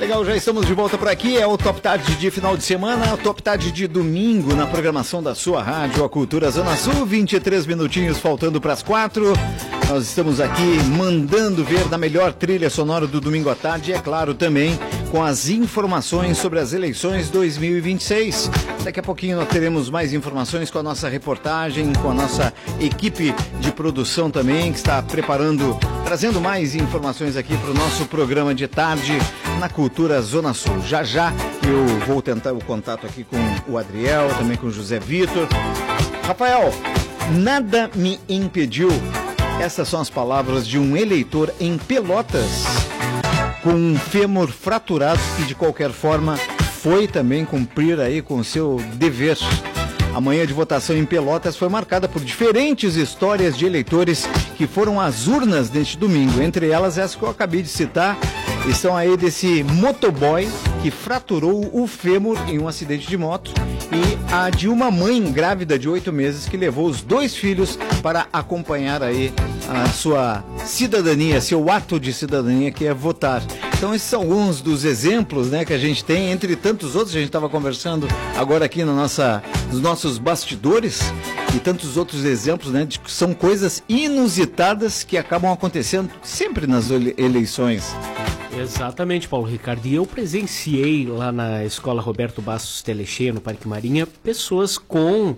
Legal, já estamos de volta por aqui, é o Top Tarde de final de semana, o Top Tarde de domingo na programação da sua rádio, a Cultura Zona Sul, 23 minutinhos faltando para as 4. Nós estamos aqui mandando ver na melhor trilha sonora do domingo à tarde e, é claro, também com as informações sobre as eleições 2026. Daqui a pouquinho nós teremos mais informações com a nossa reportagem, com a nossa equipe de produção também, que está preparando, trazendo mais informações aqui para o nosso programa de tarde na Cultura Zona Sul. Já já eu vou tentar o contato aqui com o Adriel, também com o José Vitor. Rafael, nada me impediu. Essas são as palavras de um eleitor em Pelotas, com um fêmur fraturado e de qualquer forma foi também cumprir aí com o seu dever. A manhã de votação em Pelotas foi marcada por diferentes histórias de eleitores que foram às urnas neste domingo. Entre elas, essa que eu acabei de citar, estão aí desse motoboy que fraturou o fêmur em um acidente de moto e a de uma mãe grávida de 8 meses que levou os 2 filhos para acompanhar aí a sua cidadania, seu ato de cidadania, que é votar. Então esses são alguns dos exemplos, né, que a gente tem, entre tantos outros. A gente estava conversando agora aqui nos nossos bastidores, e tantos outros exemplos, né, de que são coisas inusitadas que acabam acontecendo sempre nas eleições. Exatamente, Paulo Ricardo. E eu presenciei lá na Escola Roberto Bastos Telechea, no Parque Marinha, pessoas com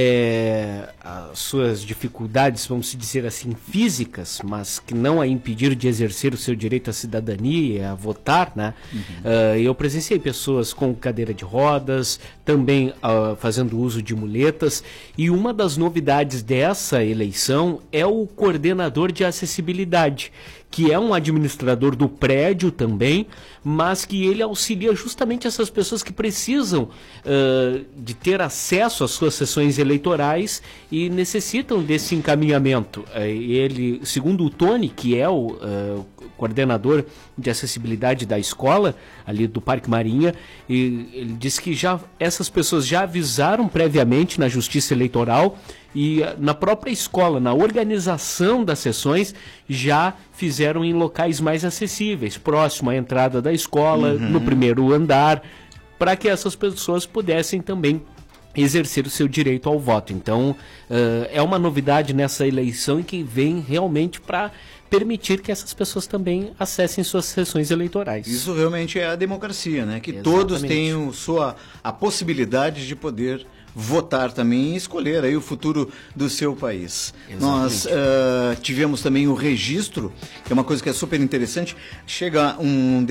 as suas dificuldades, vamos dizer assim, físicas, mas que não a impediram de exercer o seu direito à cidadania e a votar, né? Eu presenciei pessoas com cadeira de rodas, também fazendo uso de muletas, e uma das novidades dessa eleição é o coordenador de acessibilidade, que é um administrador do prédio também, mas que ele auxilia justamente essas pessoas que precisam de ter acesso às suas sessões eleitorais e necessitam desse encaminhamento. Ele, segundo o Tony, que é o coordenador de acessibilidade da escola, ali do Parque Marinha, e ele disse que essas pessoas já avisaram previamente na Justiça Eleitoral e na própria escola, na organização das sessões, já fizeram em locais mais acessíveis, próximo à entrada da escola, no primeiro andar, para que essas pessoas pudessem também exercer o seu direito ao voto. Então, é uma novidade nessa eleição e que vem realmente para permitir que essas pessoas também acessem suas sessões eleitorais. Isso realmente é a democracia, né? Que Exatamente. Todos tenham a possibilidade de poder votar também e escolher aí o futuro do seu país. Exatamente. Nós tivemos também o registro, que é uma coisa que é super interessante. Chega uma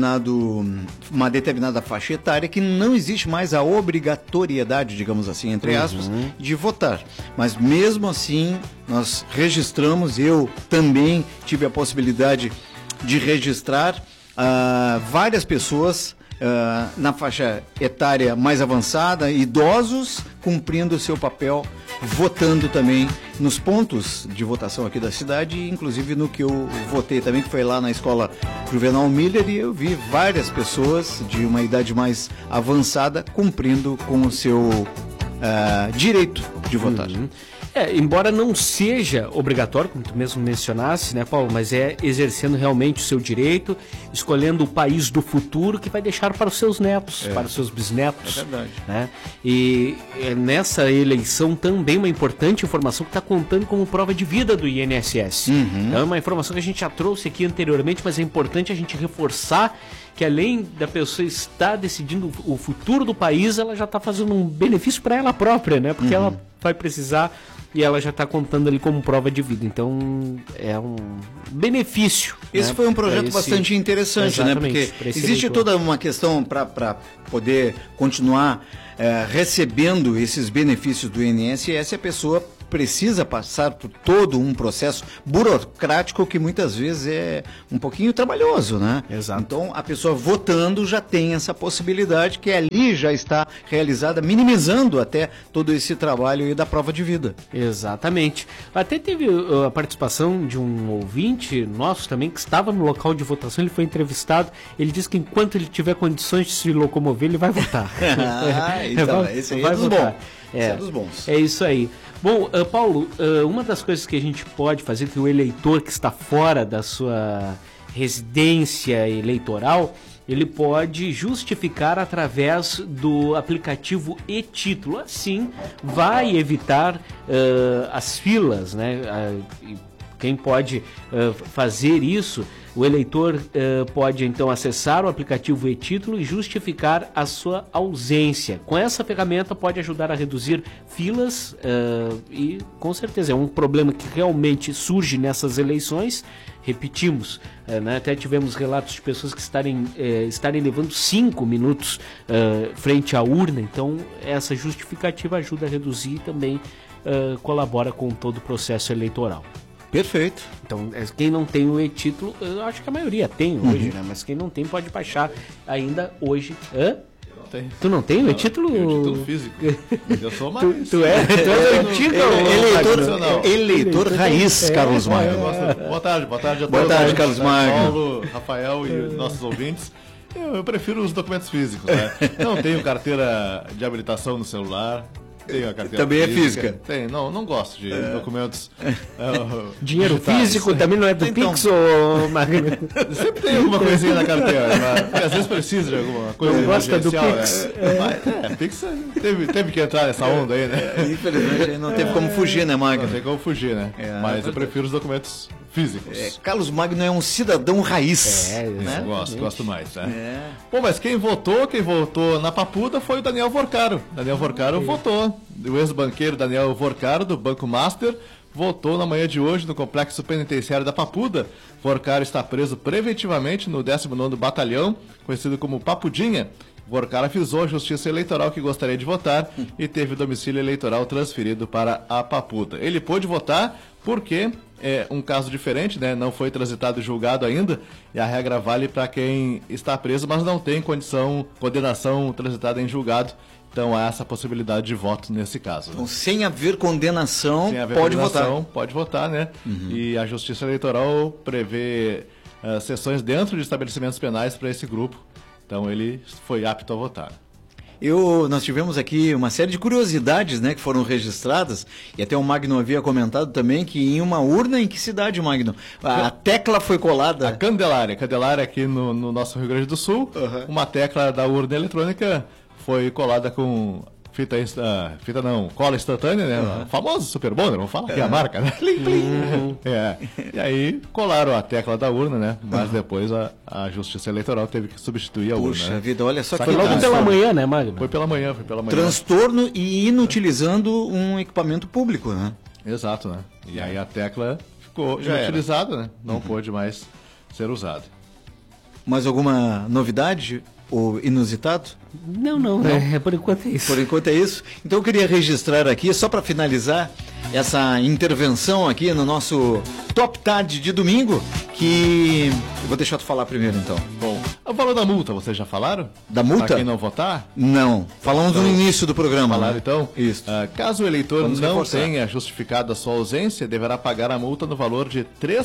determinada faixa etária que não existe mais a obrigatoriedade, digamos assim, entre aspas, de votar. Mas mesmo assim, nós registramos, eu também tive a possibilidade de registrar várias pessoas na faixa etária mais avançada, idosos cumprindo o seu papel, votando também nos pontos de votação aqui da cidade, inclusive no que eu votei também, que foi lá na escola Juvenal Miller, e eu vi várias pessoas de uma idade mais avançada cumprindo com o seu direito de votar. Embora não seja obrigatório, como tu mesmo mencionasse, né, Paulo, mas é exercendo realmente o seu direito, escolhendo o país do futuro que vai deixar para os seus netos, para os seus bisnetos. É verdade. Né? E nessa eleição também uma importante informação que está contando como prova de vida do INSS. Então é uma informação que a gente já trouxe aqui anteriormente, mas é importante a gente reforçar que além da pessoa estar decidindo o futuro do país, ela já está fazendo um benefício para ela própria, né? Porque ela vai precisar e ela já está contando ali como prova de vida. Então, é um benefício. Esse, né, foi um projeto bastante interessante, né? Porque existe toda uma questão para poder continuar recebendo esses benefícios do INSS, a pessoa precisa passar por todo um processo burocrático que muitas vezes é um pouquinho trabalhoso, né? Exato. Então, a pessoa votando já tem essa possibilidade que ali já está realizada, minimizando até todo esse trabalho aí da prova de vida. Exatamente. Até teve a participação de um ouvinte nosso também que estava no local de votação, ele foi entrevistado, ele disse que enquanto ele tiver condições de se locomover, ele vai votar. Então, esse aí é dos bons. Esse é dos bons. É isso aí. Bom, Paulo, uma das coisas que a gente pode fazer, que o eleitor que está fora da sua residência eleitoral, ele pode justificar através do aplicativo e-título. Assim, vai evitar as filas, né? Quem pode fazer isso, o eleitor pode então acessar o aplicativo e-título e justificar a sua ausência. Com essa ferramenta pode ajudar a reduzir filas e com certeza é um problema que realmente surge nessas eleições. Repetimos, né? Até tivemos relatos de pessoas que estarem levando 5 minutos frente à urna, então essa justificativa ajuda a reduzir e também colabora com todo o processo eleitoral. Perfeito. Então, quem não tem o e-título, eu acho que a maioria tem hoje, né? Mas quem não tem pode baixar ainda hoje. Hã? Tem. Tu não tem o e-título? Tem o título físico. Eu sou mais. Tu é antigo eleitor raiz, Carlos Magno. Boa tarde a todos. Boa tarde, Carlos Magno. Paulo, Rafael e nossos ouvintes. Eu prefiro os documentos físicos, né? Não tenho carteira de habilitação no celular. Tenho a carteira também física. É física. Tem, não gosto de documentos. Dinheiro físico também não é do então, Pix ou Magno? Sempre tem alguma coisinha na carteira, mas às vezes precisa de alguma coisa. Não gosta do Pix? Mas, Pix teve que entrar nessa onda aí, né? Infelizmente não teve como fugir, né, Magno? Não tem como fugir, né? Mas eu prefiro os documentos físicos. Carlos Magno é um cidadão raiz. Né? Gosto mais, né? Bom, mas quem votou na Papuda foi o Daniel Vorcaro. Daniel Vorcaro votou. O ex-banqueiro Daniel Vorcaro, do Banco Master, votou na manhã de hoje no Complexo Penitenciário da Papuda. Vorcaro está preso preventivamente no 19º Batalhão, conhecido como Papudinha. Vorcaro avisou a Justiça Eleitoral que gostaria de votar e teve o domicílio eleitoral transferido para a Papuda. Ele pôde votar porque é um caso diferente, né? Não foi transitado e julgado ainda, e a regra vale para quem está preso, mas não tem condenação transitada em julgado. Então há essa possibilidade de voto nesse caso. Né? Então, sem haver condenação, pode votar, né? E a Justiça Eleitoral prevê sessões dentro de estabelecimentos penais para esse grupo. Então ele foi apto a votar. Nós tivemos aqui uma série de curiosidades, né, que foram registradas, e até o Magno havia comentado também que em uma urna, em que cidade, Magno? A tecla foi colada. A Candelária aqui no nosso Rio Grande do Sul, uma tecla da urna eletrônica foi colada com cola instantânea, né? O famoso Super Bonder, vamos falar aqui a marca, né? E aí colaram a tecla da urna, né? Mas depois a Justiça Eleitoral teve que substituir a urna. Puxa vida, olha só que foi logo pela manhã, né, Magno? Foi pela manhã. Transtorno e inutilizando um equipamento público, né? Exato, né? E aí a tecla ficou inutilizada, né? Não pôde mais ser usada. Mais alguma novidade? Ou inusitado? Não. Por enquanto é isso. Por enquanto é isso. Então eu queria registrar aqui, só para finalizar essa intervenção aqui no nosso Top Tarde de domingo, que... Eu vou deixar tu falar primeiro, então. Bom, falando da multa, vocês já falaram? Da multa? Pra quem não votar? Não. Falamos no início do programa. Falaram, né? então? Isso. Caso o eleitor não tenha justificado a sua ausência, deverá pagar a multa no valor de R$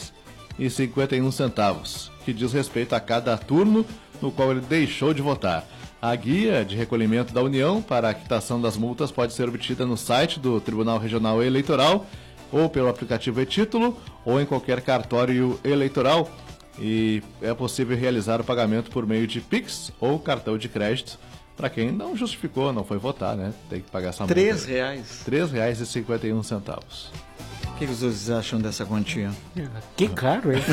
3,51, que diz respeito a cada turno no qual ele deixou de votar. A guia de recolhimento da União para a quitação das multas pode ser obtida no site do Tribunal Regional Eleitoral ou pelo aplicativo e-título ou em qualquer cartório eleitoral, e é possível realizar o pagamento por meio de Pix ou cartão de crédito para quem não justificou, não foi votar, né? Tem que pagar essa multa. R$ 3,51. O que vocês acham dessa quantia? Que caro, hein?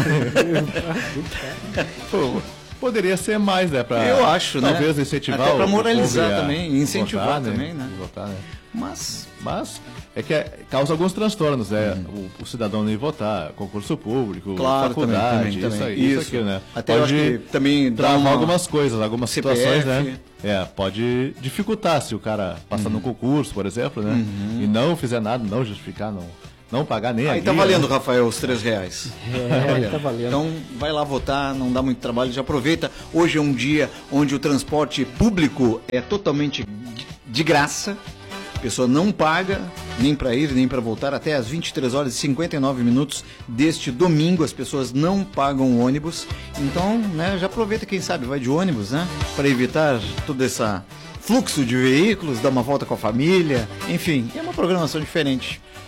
Poderia ser mais, né? Eu acho, talvez né? incentivar. Até para moralizar também, incentivar votar, também, né? Votar, né? Mas é que causa alguns transtornos, né? O cidadão nem votar, concurso público, faculdade, também. Isso aqui, né? Até pode eu acho que também travar algumas coisas, algumas CPF. situações, né? Pode dificultar se o cara passar no concurso, por exemplo, né? E não fizer nada, não justificar, não pagar nem a guia. Aí tá valendo, né? Rafael, os R$ 3. Tá valendo. Então vai lá votar, não dá muito trabalho, já aproveita. Hoje é um dia onde o transporte público é totalmente de graça. A pessoa não paga nem para ir, nem para voltar. Até às 23h59 deste domingo, as pessoas não pagam o ônibus. Então, né, já aproveita, quem sabe, vai de ônibus, né? Para evitar todo esse fluxo de veículos, dar uma volta com a família. Enfim, é uma programação diferente.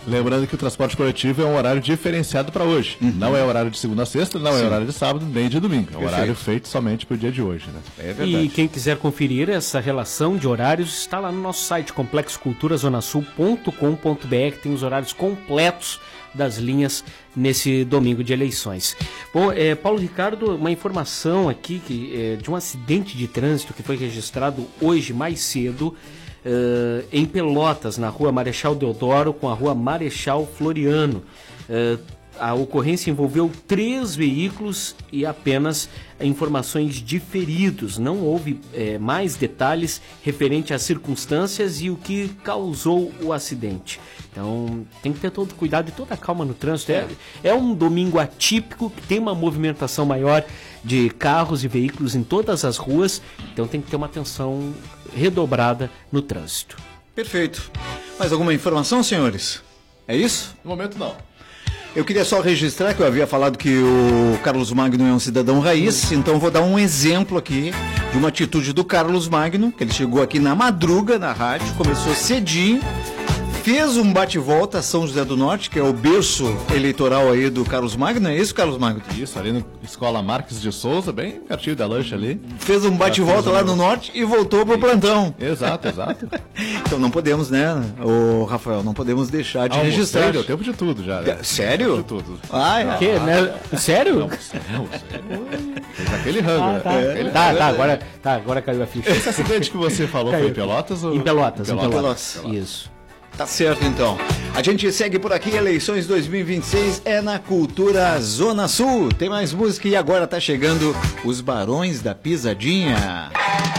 Lembrando que o transporte coletivo é um horário diferenciado para hoje. Não é horário de segunda a sexta, não é horário de sábado, nem de domingo. É um horário feito somente para o dia de hoje, né? É verdade. E quem quiser conferir essa relação de horários está lá no nosso site, complexoculturazonasul.com.br, que tem os horários completos das linhas nesse domingo de eleições. Bom, Paulo Ricardo, uma informação aqui de um acidente de trânsito que foi registrado hoje mais cedo em Pelotas, na rua Marechal Deodoro com a rua Marechal Floriano. A ocorrência envolveu 3 veículos e apenas informações de feridos. Não houve mais detalhes referente às circunstâncias e o que causou o acidente. Então tem que ter todo cuidado e toda a calma no trânsito. É um domingo atípico, que tem uma movimentação maior de carros e veículos em todas as ruas. Então tem que ter uma atenção redobrada no trânsito. Perfeito. Mais alguma informação, senhores? É isso? No momento não. Eu queria só registrar que eu havia falado que o Carlos Magno é um cidadão raiz, então vou dar um exemplo aqui de uma atitude do Carlos Magno, que ele chegou aqui na madruga na rádio, começou cedinho, fez um bate-volta a São José do Norte, que é o berço eleitoral aí do Carlos Magno, é isso, Carlos Magno? Isso, ali na Escola Marques de Souza, bem pertinho da lancha ali. Fez um bate-volta lá no Norte e voltou pro plantão. Exato. Então não podemos, né, ô Rafael, não podemos deixar de registrar. Deu tempo de tudo já. Né? Sério? Deu tempo de tudo. Que, né? Sério? Não, fez aquele rango, Agora caiu a ficha. Esse acidente que você falou foi em Pelotas? Ou... Em Pelotas. Isso. Tá certo, então. A gente segue por aqui, eleições 2026 é na Cultura Zona Sul. Tem mais música e agora tá chegando os Barões da Pisadinha.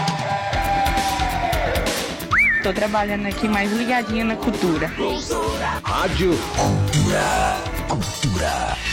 Tô trabalhando aqui mais ligadinha na cultura. Rádio Cultura.